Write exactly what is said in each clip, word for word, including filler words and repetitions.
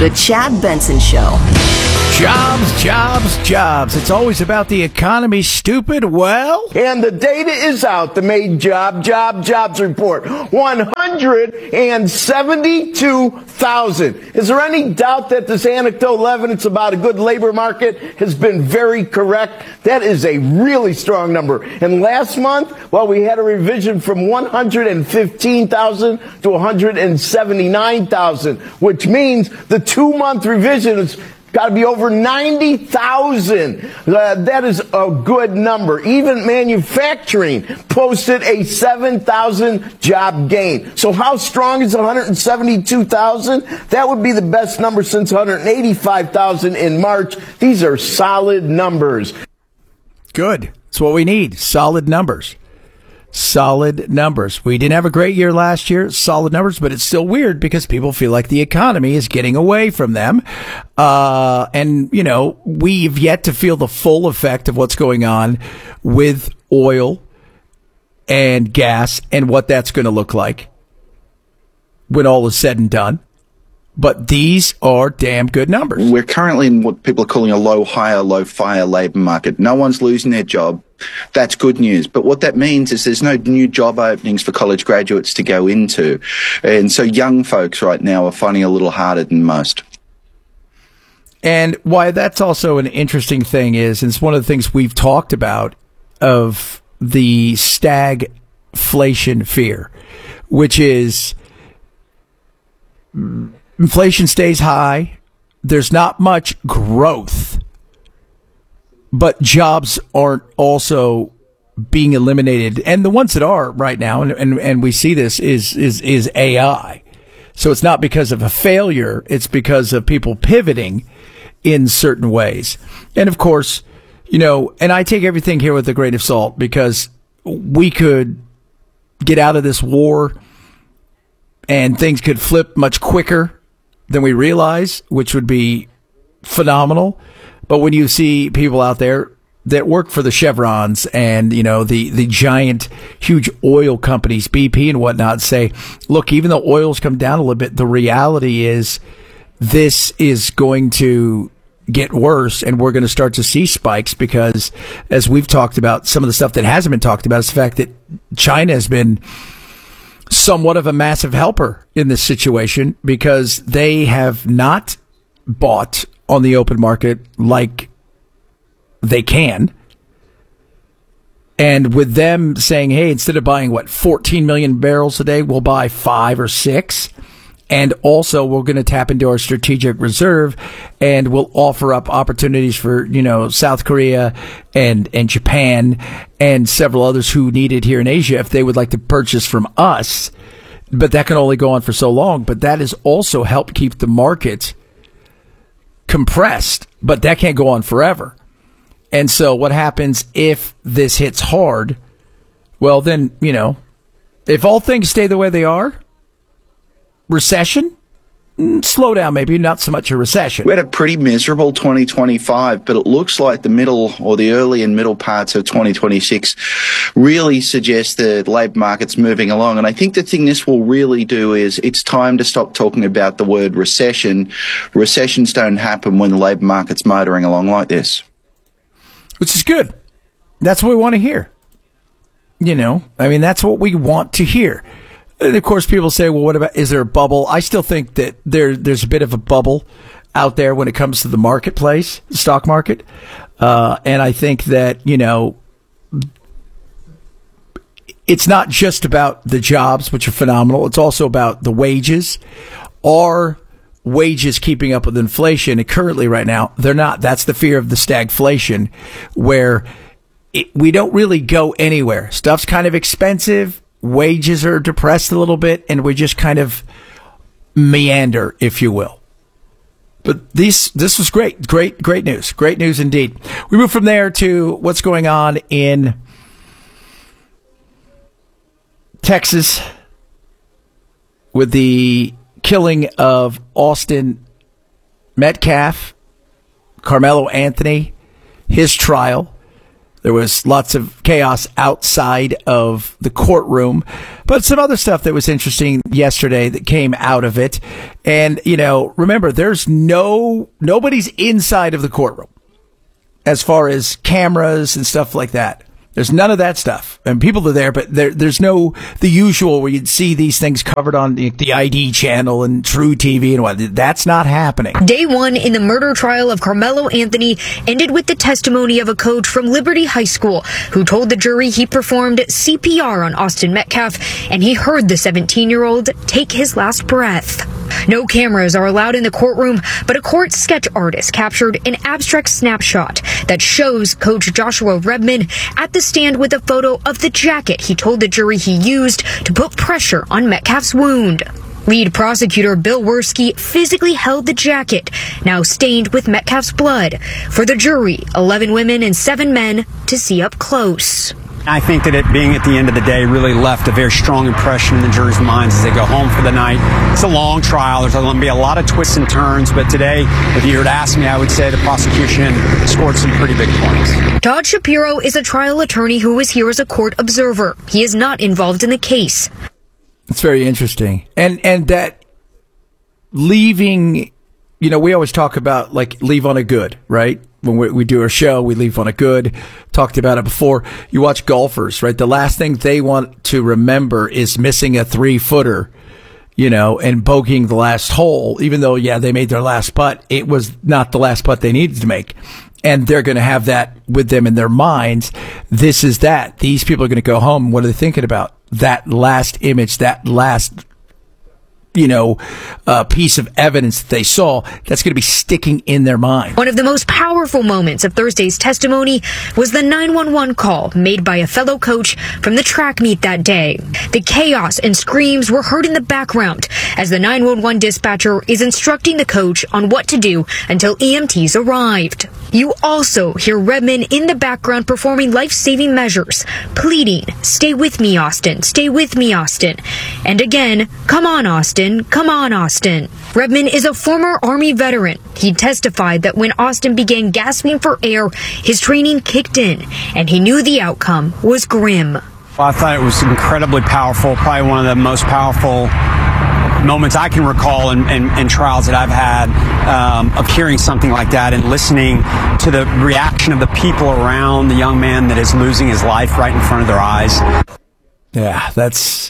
The Chad Benson Show. Jobs, jobs, jobs. It's always about the economy, stupid. Well, and the data is out. The May Job, Job, Jobs Report. one hundred seventy-two thousand. Is there any doubt that this anecdotal evidence about a good labor market has been very correct? That is a really strong number. And last month, well, we had a revision from one hundred fifteen thousand to one hundred seventy-nine thousand, which means the two-month revision is got to be over ninety thousand. Uh, that is a good number. Even manufacturing posted a seven thousand job gain. So how strong is one hundred seventy-two thousand? That would be the best number since one hundred eighty-five thousand in March. These are solid numbers. Good. That's what we need. Solid numbers. Solid numbers. We didn't have a great year last year. Solid numbers, but it's still weird because people feel like the economy is getting away from them. Uh, and, you know, we've yet to feel the full effect of what's going on with oil and gas and what that's going to look like when all is said and done. But these are damn good numbers. We're currently in what people are calling a low hire, low fire labour market. No one's losing their job. That's good news. But what that means is there's no new job openings for college graduates to go into. And so young folks right now are finding it a little harder than most. And why that's also an interesting thing is, and it's one of the things we've talked about, of the stagflation fear, which is inflation stays high. There's not much growth, but jobs aren't also being eliminated. And the ones that are right now, and, and, and we see this, is, is, is A I. So it's not because of a failure. It's because of people pivoting in certain ways. And of course, you know, and I take everything here with a grain of salt because we could get out of this war and things could flip much quicker than we realize, which would be phenomenal. But when you see people out there that work for the Chevrons and, you know, the, the giant, huge oil companies, B P and whatnot, say, look, even though oil's come down a little bit, the reality is this is going to get worse and we're going to start to see spikes because, as we've talked about, some of the stuff that hasn't been talked about is the fact that China has been somewhat of a massive helper in this situation because they have not bought on the open market like they can. And with them saying, hey, instead of buying, what, fourteen million barrels a day, we'll buy five or six. And also we're going to tap into our strategic reserve and we'll offer up opportunities for, you know, South Korea and, and Japan and several others who need it here in Asia if they would like to purchase from us. But that can only go on for so long. But that has also helped keep the market compressed, but that can't go on forever. And so what happens if this hits hard? Well, then, you know, if all things stay the way they are, recession, slow down, maybe not so much a recession. We had a pretty miserable twenty twenty-five, but it looks like the middle or the early and middle parts of twenty twenty-six really suggest the labour market's moving along. And I think the thing this will really do is it's time to stop talking about the word recession. Recessions don't happen when the labour market's motoring along like this. Which is good. That's what we want to hear. You know, I mean, that's what we want to hear. And of course, people say, well, what about, is there a bubble? I still think that there, there's a bit of a bubble out there when it comes to the marketplace, the stock market. Uh, and I think that, you know, it's not just about the jobs, which are phenomenal. It's also about the wages. Are wages keeping up with inflation? And currently right now, they're not. That's the fear of the stagflation, where it, we don't really go anywhere. Stuff's kind of expensive. Wages are depressed a little bit, and we just kind of meander, if you will. But these, this was great. Great, great news. Great news indeed. We move from there to what's going on in Texas with the killing of Austin Metcalf, Carmelo Anthony, his trial. There was lots of chaos outside of the courtroom, but some other stuff that was interesting yesterday that came out of it. And, you know, remember, there's no, nobody's inside of the courtroom as far as cameras and stuff like that. There's none of that stuff. And people are there, but there, there's no, the usual where you'd see these things covered on the, the I D channel and True T V and what. That's not happening. Day one in the murder trial of Carmelo Anthony ended with the testimony of a coach from Liberty High School who told the jury he performed C P R on Austin Metcalf and he heard the seventeen-year-old take his last breath. No cameras are allowed in the courtroom, but a court sketch artist captured an abstract snapshot that shows Coach Joshua Redman at the stand with a photo of the jacket he told the jury he used to put pressure on Metcalf's wound. Lead prosecutor Bill Werski physically held the jacket, now stained with Metcalf's blood, for the jury, eleven women and seven men, to see up close. I think that it being at the end of the day really left a very strong impression in the jury's minds as they go home for the night. It's a long trial. There's going to be a lot of twists and turns, but today, if you were to ask me, I would say the prosecution scored some pretty big points. Todd Shapiro is a trial attorney who was here as a court observer. He is not involved in the case. It's very interesting. And, and that leaving, you know, we always talk about like leave on a good, right? When we, we do our show, we leave on a good. Talked about it before. You watch golfers, right? The last thing they want to remember is missing a three footer, you know, and bogeying the last hole, even though, yeah, they made their last putt. It was not the last putt they needed to make. And they're going to have that with them in their minds. This is that. These people are going to go home. What are they thinking about? That last image, that last, you know, uh, piece of evidence that they saw, that's going to be sticking in their mind. One of the most powerful moments of Thursday's testimony was the nine one one call made by a fellow coach from the track meet that day. The chaos and screams were heard in the background as the nine one one dispatcher is instructing the coach on what to do until E M Ts arrived. You also hear Redman in the background performing life-saving measures, pleading, "Stay with me, Austin. Stay with me, Austin." And again, "Come on, Austin. Come on, Austin." Redman is a former Army veteran. He testified that when Austin began gasping for air, his training kicked in, and he knew the outcome was grim. Well, I thought it was incredibly powerful, probably one of the most powerful moments I can recall in, in, in trials that I've had, um, of hearing something like that and listening to the reaction of the people around the young man that is losing his life right in front of their eyes. Yeah, that's...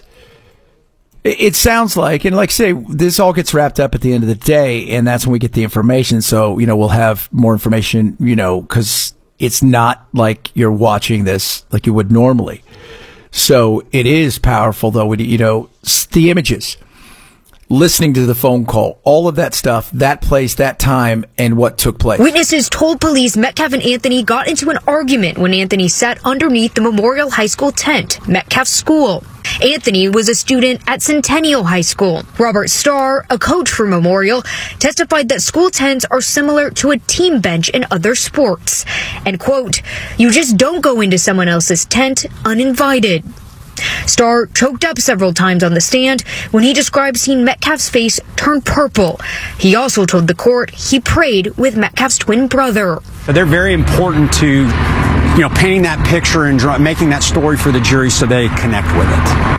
It sounds like, and like I say, this all gets wrapped up at the end of the day, and that's when we get the information. So, you know, we'll have more information, you know, because it's not like you're watching this like you would normally. So it is powerful, though, when, you know, the images, listening to the phone call, all of that stuff, that place, that time, and what took place. Witnesses told police Metcalf and Anthony got into an argument when Anthony sat underneath the Memorial High School tent, Metcalf's school. Anthony was a student at Centennial High School. Robert Starr, a coach for Memorial, testified that school tents are similar to a team bench in other sports. And, quote, "You just don't go into someone else's tent uninvited." Starr choked up several times on the stand when he described seeing Metcalf's face turn purple. He also told the court he prayed with Metcalf's twin brother. They're very important to, you know, painting that picture and draw, making that story for the jury so they connect with it.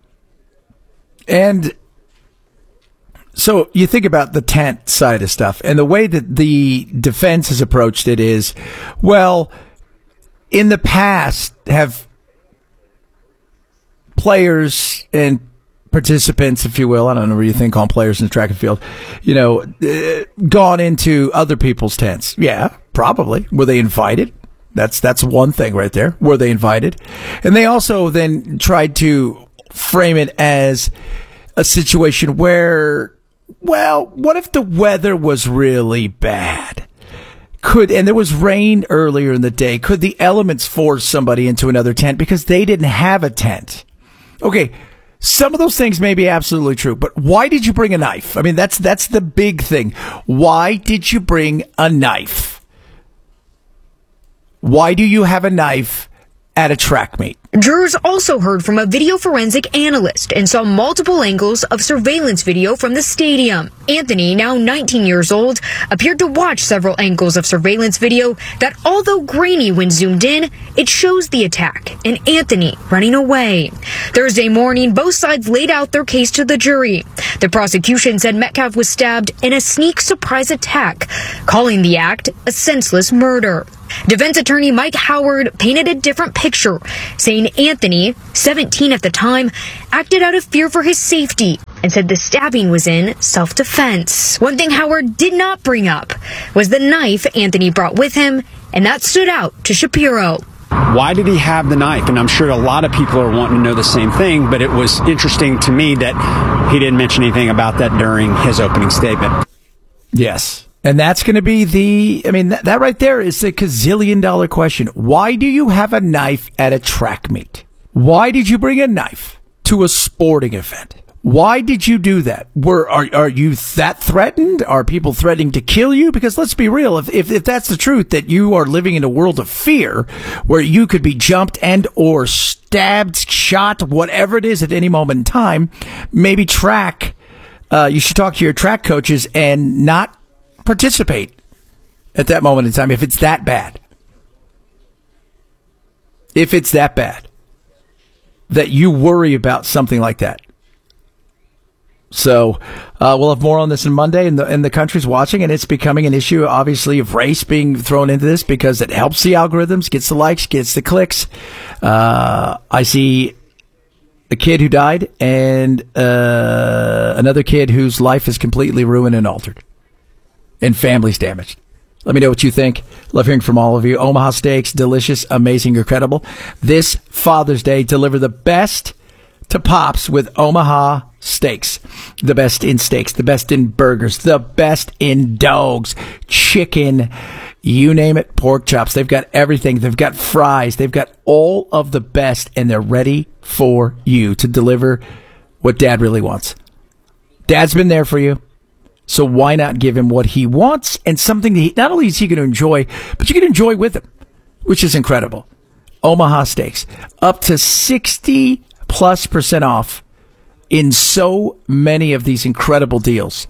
And so you think about the tent side of stuff, and the way that the defense has approached it is, well, in the past have players and participants, if you will, I don't know what you think on players in the track and field, you know, uh, gone into other people's tents. Yeah, probably. Were they invited? That's that's one thing right there. Were they invited? And they also then tried to frame it as a situation where, well, what if the weather was really bad? Could, and there was rain earlier in the day, could the elements force somebody into another tent because they didn't have a tent? Okay, some of those things may be absolutely true, but why did you bring a knife? I mean, that's that's the big thing. Why did you bring a knife? Why do you have a knife at a track meet. Jurors also heard from a video forensic analyst and saw multiple angles of surveillance video from the stadium. Anthony, now nineteen years old, appeared to watch several angles of surveillance video that, although grainy when zoomed in, it shows the attack and Anthony running away. Thursday morning, both sides laid out their case to the jury. The prosecution said Metcalf was stabbed in a sneak surprise attack, calling the act a senseless murder. Defense attorney Mike Howard painted a different picture, saying Anthony, seventeen at the time, acted out of fear for his safety and said the stabbing was in self-defense. One thing Howard did not bring up was the knife Anthony brought with him, and that stood out to Shapiro. Why did he have the knife? And I'm sure a lot of people are wanting to know the same thing, but it was interesting to me that he didn't mention anything about that during his opening statement. Yes. And that's going to be the, I mean, that, that right there is the gazillion dollar question. Why do you have a knife at a track meet? Why did you bring a knife to a sporting event? Why did you do that? Were, are, are you that threatened? Are people threatening to kill you? Because let's be real. If, if, if that's the truth, that you are living in a world of fear where you could be jumped and or stabbed, shot, whatever it is at any moment in time, maybe track, uh, you should talk to your track coaches and not participate at that moment in time if it's that bad. If it's that bad that you worry about something like that. So uh, we'll have more on this on Monday, and the, and the country's watching, and it's becoming an issue, obviously, of race being thrown into this because it helps the algorithms, gets the likes, gets the clicks. Uh, I see a kid who died and uh, another kid whose life is completely ruined and altered. And families damaged. Let me know what you think. Love hearing from all of you. Omaha Steaks, delicious, amazing, incredible. This Father's Day, deliver the best to Pops with Omaha Steaks. The best in steaks, the best in burgers, the best in dogs, chicken, you name it, pork chops. They've got everything. They've got fries. They've got all of the best, and they're ready for you to deliver what Dad really wants. Dad's been there for you. So why not give him what he wants and something that he, not only is he going to enjoy, but you can enjoy with him, which is incredible. Omaha Steaks, up to sixty plus percent off in so many of these incredible deals.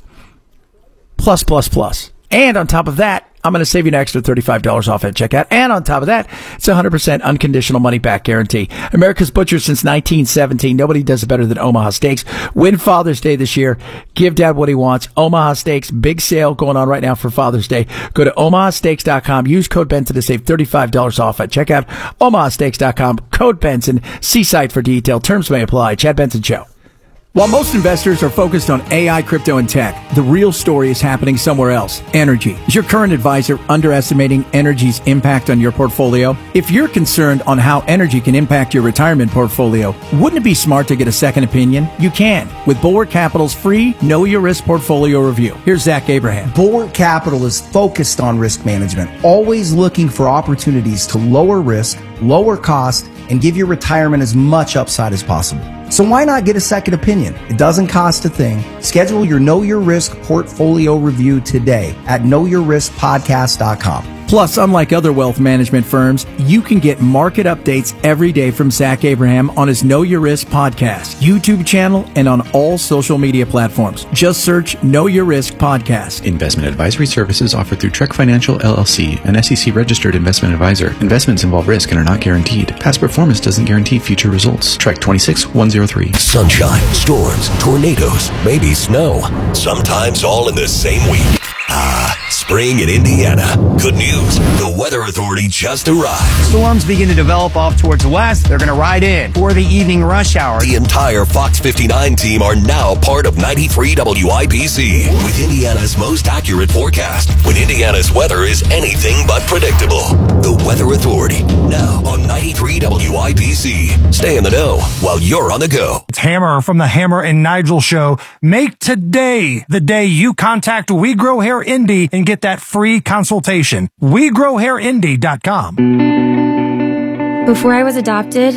Plus, plus, plus. And on top of that, I'm going to save you an extra thirty-five dollars off at checkout. And on top of that, it's a one hundred percent unconditional money-back guarantee. America's Butcher since nineteen seventeen. Nobody does it better than Omaha Steaks. Win Father's Day this year. Give Dad what he wants. Omaha Steaks, big sale going on right now for Father's Day. Go to omaha steaks dot com. Use code Benson to save thirty-five dollars off at checkout. omaha steaks dot com. Code Benson. See site for detail. Terms may apply. Chad Benson Show. While most investors are focused on A I, crypto, and tech, the real story is happening somewhere else. Energy. Is your current advisor underestimating energy's impact on your portfolio? If you're concerned on how energy can impact your retirement portfolio, wouldn't it be smart to get a second opinion? You can with Bulwark Capital's free Know Your Risk portfolio review. Here's Zach Abraham. Bulwark Capital is focused on risk management, always looking for opportunities to lower risk, lower cost, and give your retirement as much upside as possible. So why not get a second opinion? It doesn't cost a thing. Schedule your Know Your Risk portfolio review today at know your risk podcast dot com. Plus, unlike other wealth management firms, you can get market updates every day from Zach Abraham on his Know Your Risk podcast, YouTube channel, and on all social media platforms. Just search Know Your Risk Podcast. Investment advisory services offered through Trek Financial, L L C, an S E C-registered investment advisor. Investments involve risk and are not guaranteed. Past performance doesn't guarantee future results. Trek twenty-six one oh three. Sunshine, storms, tornadoes, maybe snow. Sometimes all in the same week. Ah, spring in Indiana. Good news. The Weather Authority just arrived. Storms begin to develop off towards the west. They're going to ride in for the evening rush hour. The entire Fox fifty-nine team are now part of ninety-three W I P C with Indiana's most accurate forecast when Indiana's weather is anything but predictable. The Weather Authority, now on ninety-three W I P C. Stay in the know while you're on the go. It's Hammer from the Hammer and Nigel Show. Make today the day you contact We Grow Hair Indy and get that free consultation. we grow hair indy dot com. Before I was adopted,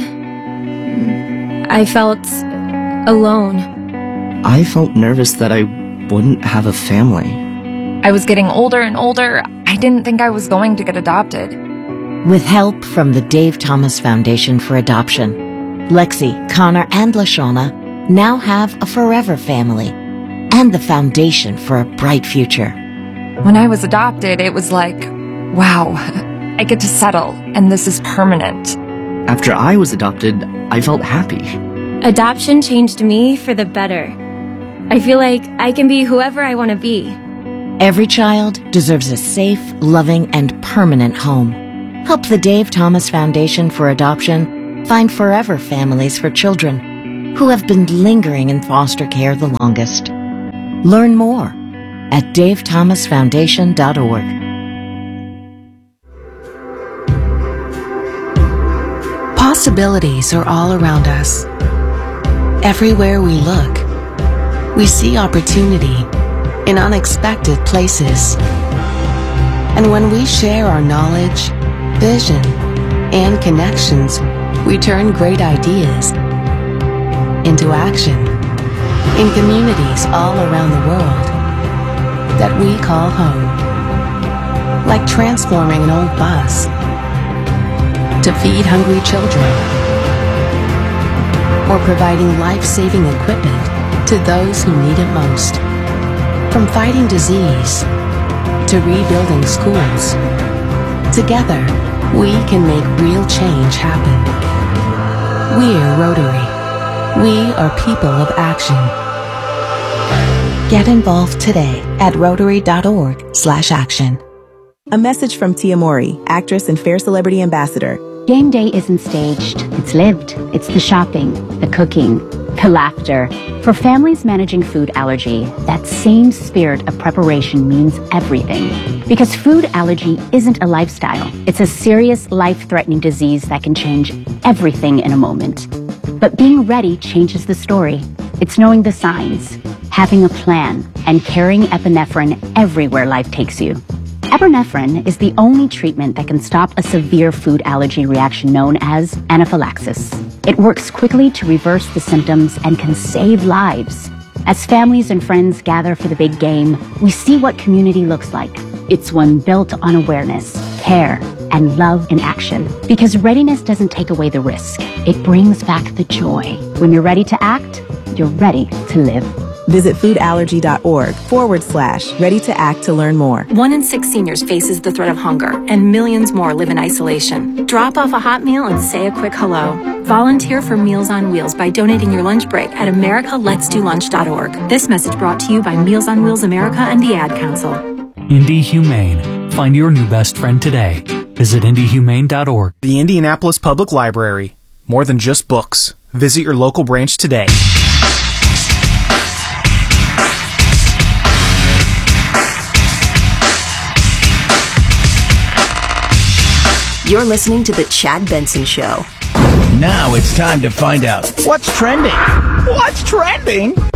I felt alone. I felt nervous that I wouldn't have a family. I was getting older and older. I didn't think I was going to get adopted. With help from the Dave Thomas Foundation for Adoption, Lexi, Connor, and LaShawna now have a forever family and the foundation for a bright future. When I was adopted, it was like, wow, I get to settle, and this is permanent. After I was adopted, I felt happy. Adoption changed me for the better. I feel like I can be whoever I want to be. Every child deserves a safe, loving, and permanent home. Help the Dave Thomas Foundation for Adoption find forever families for children who have been lingering in foster care the longest. Learn more at dave thomas foundation dot org. Possibilities are all around us. Everywhere we look, we see opportunity in unexpected places. And when we share our knowledge, vision, and connections, we turn great ideas into action in communities all around the world that we call home. Like transforming an old bus to feed hungry children, or providing life-saving equipment to those who need it most. From fighting disease to rebuilding schools, together we can make real change happen. We're Rotary. We are people of action. Get involved today at rotary.org slash action. A message from Tia Mori, actress and Fair Celebrity Ambassador. Game day isn't staged, it's lived. It's the shopping, the cooking, the laughter. For families managing food allergy, that same spirit of preparation means everything. Because food allergy isn't a lifestyle. It's a serious, life-threatening disease that can change everything in a moment. But being ready changes the story. It's knowing the signs, having a plan, and carrying epinephrine everywhere life takes you. Epinephrine is the only treatment that can stop a severe food allergy reaction known as anaphylaxis. It works quickly to reverse the symptoms and can save lives. As families and friends gather for the big game, we see what community looks like. It's one built on awareness, care, and love in action. Because readiness doesn't take away the risk. It brings back the joy. When you're ready to act, you're ready to live. Visit foodallergy.org forward slash ready to act to learn more. One in six seniors faces the threat of hunger, and millions more live in isolation. Drop off a hot meal and say a quick hello. Volunteer for Meals on Wheels by donating your lunch break at america lets do lunch dot org. This message brought to you by Meals on Wheels America and the Ad Council. Indy Humane. Find your new best friend today. Visit indy humane dot org. The Indianapolis Public Library. More than just books. Visit your local branch today. You're listening to The Chad Benson Show. Now it's time to find out what's trending. What's trending?